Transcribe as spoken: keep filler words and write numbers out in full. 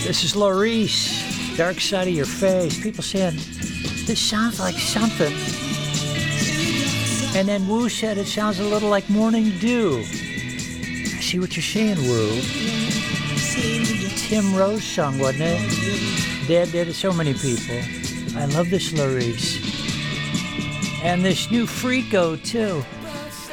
This is Laurice, Dark Side of Your Face. People saying, this sounds like something. And then Wu said it sounds a little like Morning Dew. I see what you're saying, Wu. Tim Rose song, wasn't it? Dad did it, so many people. I love this Laurice. And this new Freako, too.